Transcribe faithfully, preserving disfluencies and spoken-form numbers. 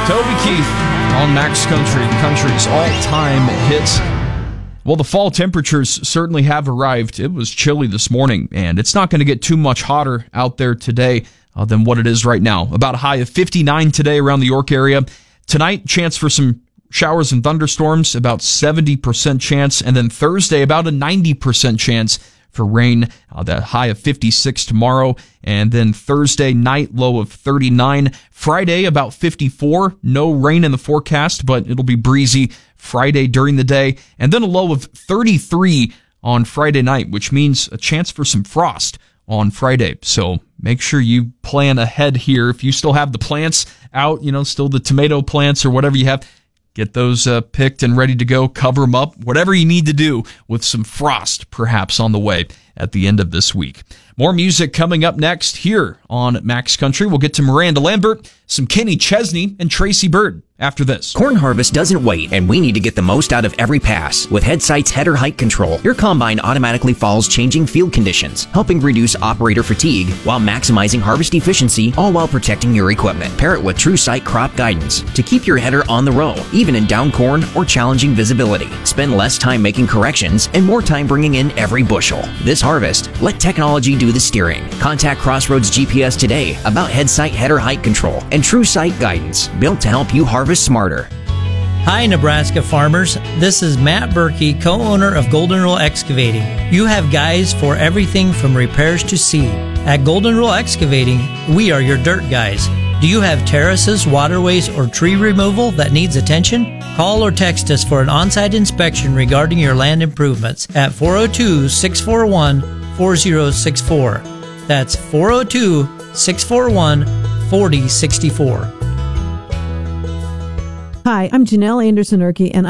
Toby Keith on Max Country, country's all-time hits. Well, the fall temperatures certainly have arrived. It was chilly this morning, and it's not going to get too much hotter out there today uh, than what it is right now. About a high of fifty-nine today around the York area. Tonight, chance for some showers and thunderstorms, about seventy percent chance. And then Thursday, about a ninety percent chance for rain. Uh, the high of fifty-six tomorrow. And then Thursday night, low of thirty-nine. Friday, about fifty-four. No rain in the forecast, but it'll be breezy Friday during the day. And then a low of thirty-three on Friday night, which means a chance for some frost on Friday. So make sure you plan ahead here. If you still have the plants out, you know, still the tomato plants or whatever you have, get those uh, picked and ready to go. Cover them up. Whatever you need to do with some frost perhaps on the way at the end of this week. More music coming up next here on Max Country. We'll get to Miranda Lambert, some Kenny Chesney, and Tracy Bird after this. Corn harvest doesn't wait, and we need to get the most out of every pass. With Headsight's header height control, your combine automatically follows changing field conditions, helping reduce operator fatigue while maximizing harvest efficiency, all while protecting your equipment. Pair it with TrueSight crop guidance to keep your header on the row, even in down corn or challenging visibility. Spend less time making corrections and more time bringing in every bushel. This harvest, let technology do the steering. Contact Crossroads G P S today about Headsight header height control and TrueSight guidance, built to help you harvest smarter. Hi, Nebraska farmers. This is Matt Berkey, co-owner of Golden Rule Excavating. You have guys for everything from repairs to seed. At Golden Rule Excavating, we are your dirt guys. Do you have terraces, waterways, or tree removal that needs attention? Call or text us for an on-site inspection regarding your land improvements at four oh two, six four one, four oh six four. That's four oh two, six four one, four oh six four. Hi, I'm Janelle Anderson-Erkey, and